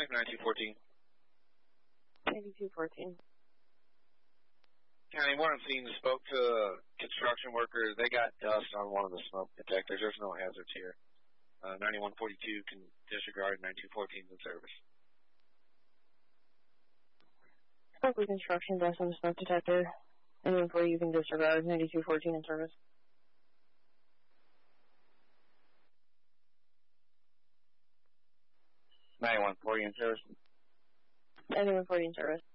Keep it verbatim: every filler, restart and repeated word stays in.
County for ninety-two fourteen. ninety-two fourteen. County one scene spoke to a construction worker. They got dust on one of the smoke detectors. There's no hazards here. Uh, ninety-one forty-two can disregard. ninety-two fourteen in service. Spoke with construction dust on the smoke detector. Anyone for you can disregard. ninety-two fourteen in service. ninety-one forty in service. ninety-one forty in service.